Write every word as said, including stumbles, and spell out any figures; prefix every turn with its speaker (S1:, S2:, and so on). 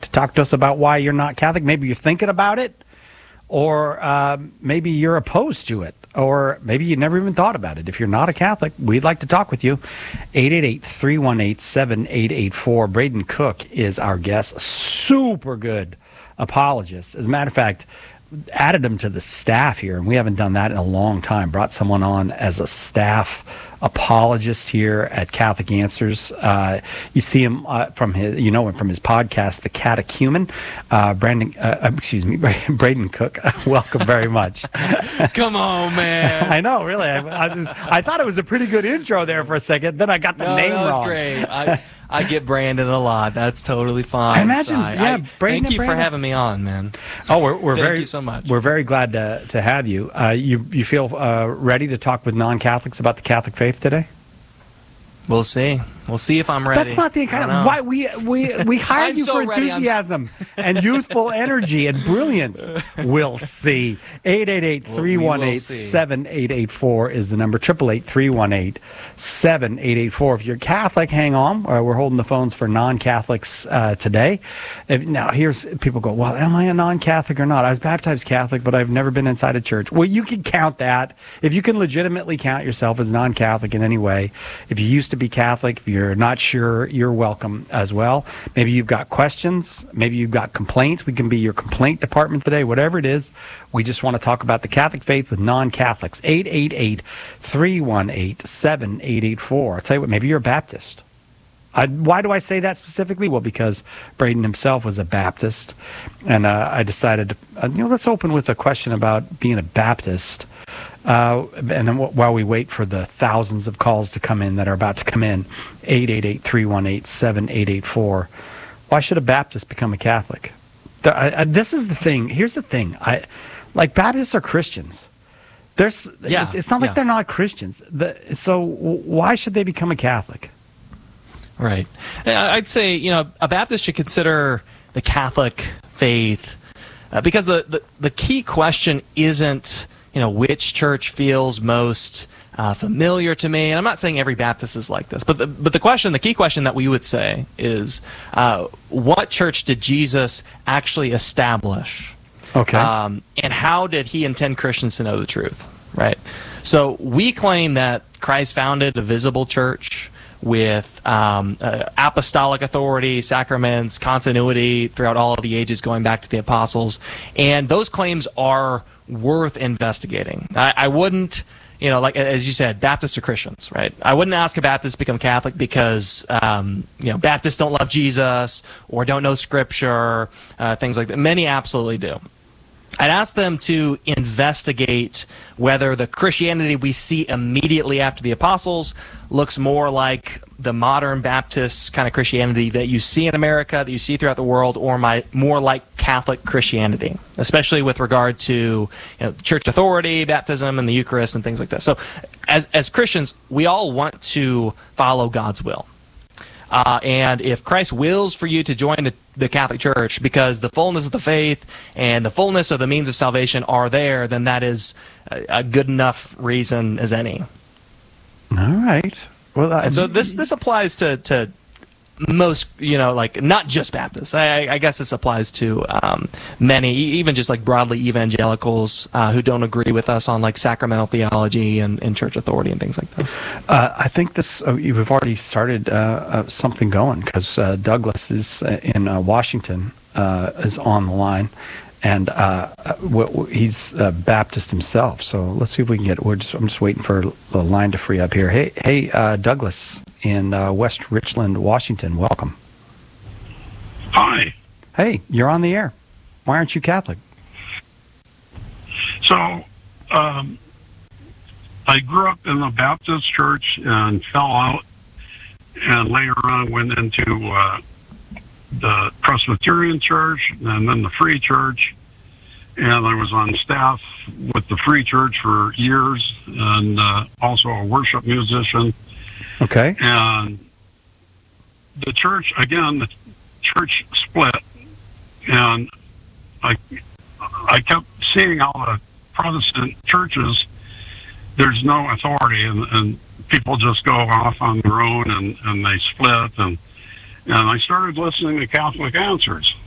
S1: talk to us about why you're not Catholic. Maybe you're thinking about it, or uh, maybe you're opposed to it, or maybe you never even thought about it. If you're not a Catholic, we'd like to talk with you. eight eight eight, three one eight, seven eight eight four. Braden Cook is our guest. Super good apologist. As a matter of fact, added him to the staff here, and we haven't done that in a long time. Brought someone on as a staff apologist here at Catholic Answers. Uh, you see him uh, from his, you know him from his podcast, The Catechumen. Uh, Brandon, uh, excuse me, Braden Cook. Welcome very much.
S2: Come on, man.
S1: I know, really. I, I, was, I thought it was a pretty good intro there for a second. Then I got the
S2: no,
S1: name
S2: that was
S1: wrong.
S2: Great. I, I get Brandon a lot. That's totally fine.
S1: I imagine,
S2: I,
S1: yeah.
S2: I,
S1: Brandon,
S2: thank you
S1: Brandon.
S2: for having me on, man.
S1: Oh, we're, we're
S2: thank
S1: very
S2: you so much.
S1: We're very glad to to have you. Uh, you you feel uh, ready to talk with non-Catholics about the Catholic faith today?
S2: We'll see. We'll see if I'm ready.
S1: That's not the kind of why we we we hired you
S2: so
S1: for
S2: ready.
S1: enthusiasm and youthful energy and brilliance. We'll see. eight eight eight, three one eight, seven eight eight four is the number. Triple eight three one eight seven eight eight four. If you're Catholic, hang on. Uh, we're holding the phones for non-Catholics uh, today. If, now, here's people go, well, am I a non-Catholic or not? I was baptized Catholic, but I've never been inside a church. Well, you can count that. If you can legitimately count yourself as non-Catholic in any way, if you used to be Catholic, if you're not sure, you're welcome as well. Maybe you've got questions. Maybe you've got complaints. We can be your complaint department today. Whatever it is, we just want to talk about the Catholic faith with non-Catholics. eight eight eight, three one eight, seven eight eight four. I'll tell you what, maybe you're a Baptist. I, why do I say that specifically? Well, because Braden himself was a Baptist, and uh, I decided, to, uh, you know, let's open with a question about being a Baptist. Uh, and then w- while we wait for the thousands of calls to come in that are about to come in, eight eight eight, three one eight, seven eight eight four. Why should a Baptist become a Catholic? The, I, I, this is the thing. Here's the thing. I like Baptists are Christians. There's,
S2: yeah,
S1: it's, it's not like
S2: yeah.
S1: they're not Christians. The, so w- why should they become a Catholic?
S2: Right. I'd say, you know, a Baptist should consider the Catholic faith uh, because the, the, the key question isn't, you know, which church feels most uh, familiar to me. And I'm not saying every Baptist is like this, but the, but the question, the key question that we would say is, uh, what church did Jesus actually establish?
S1: Okay.
S2: Um, and how did he intend Christians to know the truth? Right. So we claim that Christ founded a visible church with um, uh, apostolic authority, sacraments, continuity throughout all of the ages going back to the apostles. And those claims are worth investigating. I, I wouldn't, you know, like as you said, Baptists are Christians, right? I wouldn't ask a Baptist to become Catholic because, um, you know, Baptists don't love Jesus or don't know Scripture, uh, things like that. Many absolutely do. I'd ask them to investigate whether the Christianity we see immediately after the apostles looks more like the modern Baptist kind of Christianity that you see in America, that you see throughout the world, or my, more like Catholic Christianity, especially with regard to, you know, church authority, baptism, and the Eucharist, and things like that. So as, as Christians, we all want to follow God's will. Uh, and if Christ wills for you to join the, the Catholic Church because the fullness of the faith and the fullness of the means of salvation are there, then that is a, a good enough reason as any.
S1: All right. Well, I,
S2: and so this this applies to, to most, you know, like not just Baptists. I, I guess this applies to um, many, even just like broadly evangelicals uh, who don't agree with us on like sacramental theology and, and church authority and things like this.
S1: Uh, I think this uh, you've already started uh, uh, something going because uh, Douglas is uh, in uh, Washington uh, is on the line, and uh, w- w- he's uh, Baptist himself. So let's see if we can get. We're just, I'm just waiting for the line to free up here. Hey, hey, uh, Douglas in uh, West Richland, Washington. Welcome.
S3: Hi.
S1: Hey, you're on the air. Why aren't you Catholic?
S3: So, um, I grew up in the Baptist church and fell out, and later on went into uh, the Presbyterian church and then the Free Church, and I was on staff with the Free Church for years, and uh, also a worship musician.
S1: Okay.
S3: And the church, again, the church split, and I I kept seeing how the Protestant churches, there's no authority, and, and people just go off on their own, and, and they split, and and I started listening to Catholic Answers,